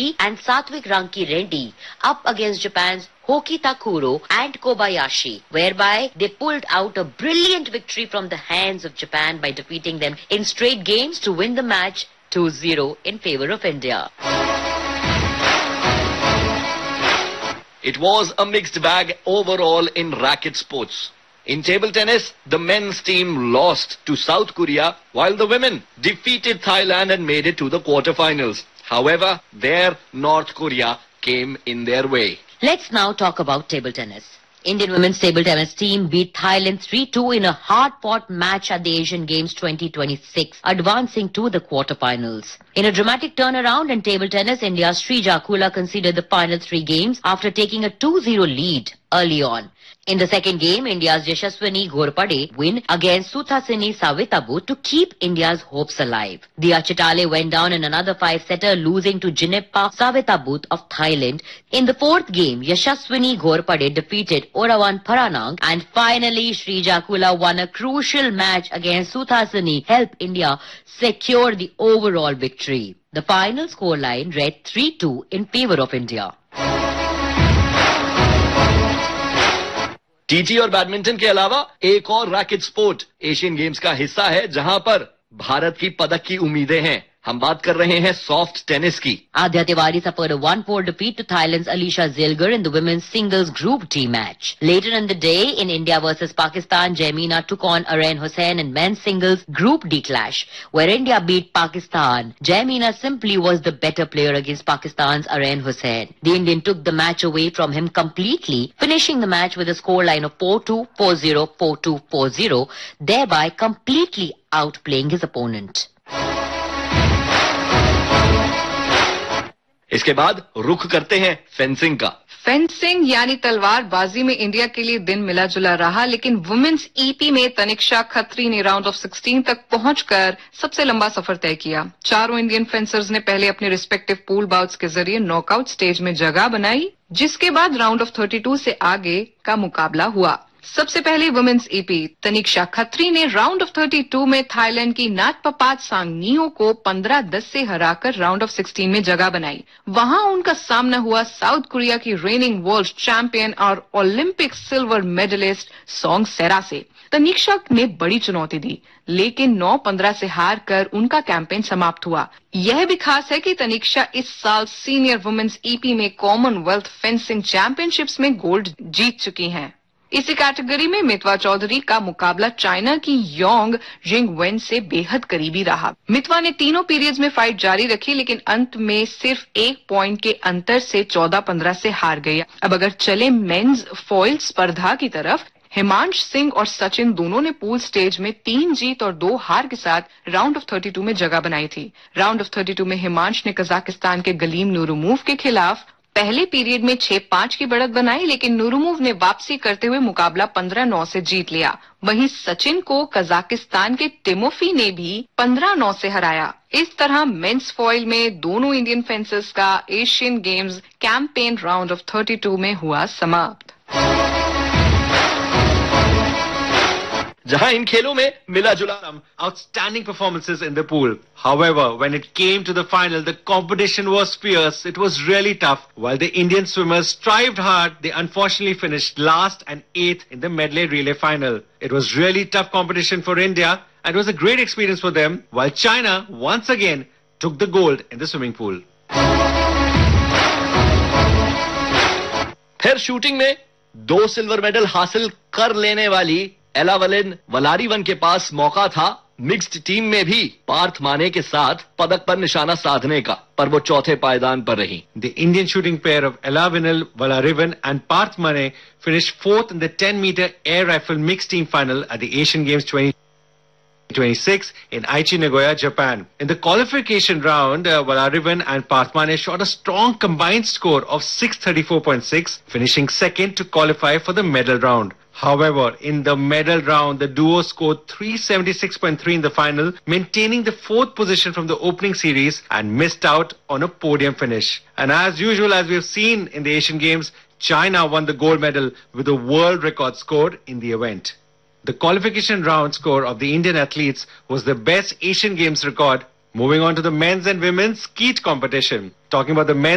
Shetty and Satvik Ranki Reddy up against Japan's Hoki Takuro and Kobayashi, whereby they pulled out a brilliant victory from the hands of Japan by defeating them in straight games to win the match 2-0 in favor of India. It was a mixed bag overall in racket sports. In table tennis, the men's team lost to South Korea, while the women defeated Thailand and made it to the quarterfinals. However, there North Korea came in their way. Let's now talk about table tennis. Indian women's table tennis team beat Thailand 3-2 in a hard-fought match at the Asian Games 2026, advancing to the quarterfinals. In a dramatic turnaround in table tennis, India's Srija Khula conceded the final 3 games after taking a 2-0 lead early on. In the second game, India's Yashaswini Ghorpade win against Suthasini Savitabut to keep India's hopes alive. Diya Chitale went down in another 5-setter, losing to Jineppa Savitabut of Thailand. In the fourth game, Yashaswini Ghorpade defeated Orawan Paranang, and finally Srija Khula won a crucial match against Suthasini, help India secure the overall victory. The final scoreline read 3-2 in favor of India. TT और badminton के अलावा एक और racket sport Asian games का हिस्सा है, जहां पर भारत की पदक की उम्मीदें हैं. हम बात कर रहे हैं सॉफ्ट टेनिस की. Adya Tiwari suffered a 1-4 defeat to Thailand's Alisha Zilgar in the women's singles Group D match. Later in the day, in India versus Pakistan, Jaimina took on Arain Hussain in men's singles Group D clash, where India beat Pakistan. Jaimina simply was the better player against Pakistan's Arain Hussain. The Indian took the match away from him completely, finishing the match with a scoreline of 4-2, 4-0, 4-2, 4-0, thereby completely outplaying his opponent. इसके बाद रुख करते हैं fencing का. Fencing यानी तलवारबाजी में India के लिए दिन मिला जुला रहा, लेकिन वुमेन्स ईपी में तनिक्षा खत्री ने राउंड ऑफ 16 तक पहुंचकर सबसे लंबा सफर तय किया. चारों इंडियन फेंसर्स ने पहले अपने रिस्पेक्टिव पूल बाउट्स के जरिए नॉकआउट स्टेज में जगह बनाई, जिसके बाद राउंड ऑफ 32 से आगे का मुकाबला हुआ. सबसे पहले वुमेन्स ईपी तनिक्षा खत्री ने राउंड ऑफ 32 में थाईलैंड की नाटपपात सांगनियो को 15-10 से हराकर राउंड ऑफ 16 में जगह बनाई. वहां उनका सामना हुआ साउथ कोरिया की रेनिंग वर्ल्ड चैंपियन और ओलंपिक सिल्वर मेडलिस्ट सोंग सेरा से. तनिक्षा ने बड़ी चुनौती दी, लेकिन 9-15 से हार कर उनका कैंपेन समाप्त हुआ. यह भी खास है कि तनिक्षा इस साल सीनियर वुमेन्स ईपी में कॉमनवेल्थ फेंसिंग चैंपियनशिप्स में गोल्ड जीत चुकी हैं. इसी कैटेगरी में मितवा चौधरी का मुकाबला चाइना की योंग जिंगवेन से बेहद करीबी रहा. मितवा ने तीनों पीरियड्स में फाइट जारी रखी, लेकिन अंत में सिर्फ 1 पॉइंट के अंतर से 14-15 से हार गई. अब अगर चले मेंस फॉइल स्पर्धा की तरफ, हिमांश सिंह और सचिन दोनों ने पूल स्टेज में 3 जीत और 2 हार के साथ राउंड ऑफ 32 में जगह बनाई थी. राउंड ऑफ 32 में हिमांश ने कजाकिस्तान के गलीम नूरुमूव के खिलाफ पहले पीरियड में 6-5 की बढ़त बनाई, लेकिन नूरुमूव ने वापसी करते हुए मुकाबला 15-9 से जीत लिया. वहीं सचिन को कजाकिस्तान के टिमोफी ने भी 15-9 से हराया. इस तरह मेंस फॉइल में दोनों इंडियन फेंसर्स का Asian games campaign round of 32 में हुआ समाप्त. जहां इन खेलों में मिला जुला outstanding performances in the pool. However, when it came to the final, the competition was fierce. It was really tough. While the Indian swimmers strived hard, they unfortunately finished last and 8th in the medley relay final. It was really tough competition for India, and it was a great experience for them, while China once again took the gold in the swimming pool. फिर shooting में 2 silver medal हासिल कर लेने वाली एलावलिन वलारीवन के पास मौका था mixed team में भी पार्थ माने के साथ पदक पर निशाना साधने का, पर वो चौथे पायदान पर रही. The Indian shooting pair of Elavinil Valarivan and Parth Mane finished 4th in the 10-meter air rifle mixed team final at the Asian Games 2026 in Aichi, Nagoya, Japan. In the qualification round, Valarivan and Parth Mane shot a strong combined score of 634.6, finishing second to qualify for the medal round. However, in the medal round, the duo scored 376.3 in the final, maintaining the 4th position from the opening series and missed out on a podium finish. And as usual, as we have seen in the Asian Games, China won the gold medal with a world record score in the event. The qualification round score of the Indian athletes was the best Asian Games record. Moving on to the men's and women's skeet competition. Talking about the men's